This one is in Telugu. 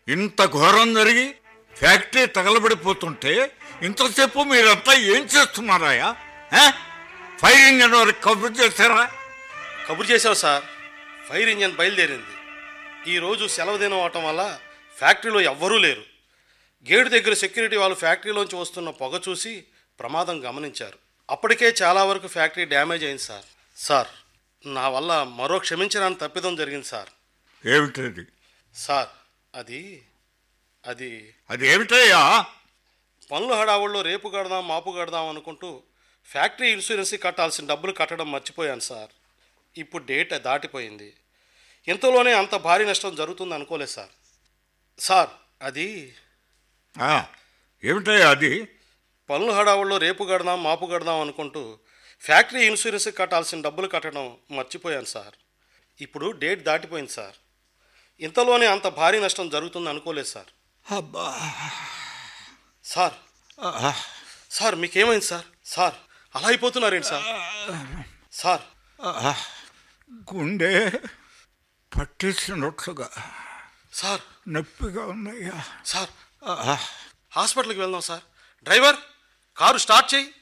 ఇంత ఘోరం జరిగి ఫ్యాక్టరీ తగలబడిపోతుంటే ఇంతసేపు మీరంతా ఏం చేస్తున్నారాయా? ఫైర్ ఇంజన్ వరకు కబుర్ చేశారా? కబురు చేసావు సార్. ఫైర్ ఇంజన్ బయలుదేరింది. ఈరోజు సెలవు దినం అవటం వల్ల ఫ్యాక్టరీలో ఎవ్వరూ లేరు. గేటు దగ్గర సెక్యూరిటీ వాళ్ళు ఫ్యాక్టరీలోంచి వస్తున్న పొగ చూసి ప్రమాదం గమనించారు. అప్పటికే చాలా వరకు ఫ్యాక్టరీ డ్యామేజ్ అయింది సార్. సార్, నా వల్ల మరో క్షమించరాని తప్పిదం జరిగింది సార్. ఏమిటది? సార్, అది అది అది ఏమిటయ్యా? పనుల హడావుల్లో రేపు కడదాం మాపు కడదాం అనుకుంటూ ఫ్యాక్టరీ ఇన్సూరెన్స్ కట్టాల్సిన డబ్బులు కట్టడం మర్చిపోయాను సార్. ఇప్పుడు డేట్ దాటిపోయింది. ఇంతలోనే అంత భారీ నష్టం జరుగుతుంది అనుకోలేదు సార్. సార్, అది ఏమిటయ్యా? అది పనుల హడావుల్లో రేపు కడదాం మాపు కడదాం అనుకుంటూ ఫ్యాక్టరీ ఇన్సూరెన్స్ కట్టాల్సిన డబ్బులు కట్టడం మర్చిపోయాను సార్. ఇప్పుడు డేట్ దాటిపోయింది సార్. ఇంతలోనే అంత భారీ నష్టం జరుగుతుంది అనుకోలేదు సార్. అబ్బా సార్, సార్ మీకేమైంది సార్? సార్, అలా అయిపోతున్నారేంటి సార్? సార్, గుండె పట్టేసినట్లుగా సార్ నొప్పిగా ఉన్నాయా? సార్, హాస్పిటల్కి వెళ్దాం సార్. డ్రైవర్, కారు స్టార్ట్ చేయి.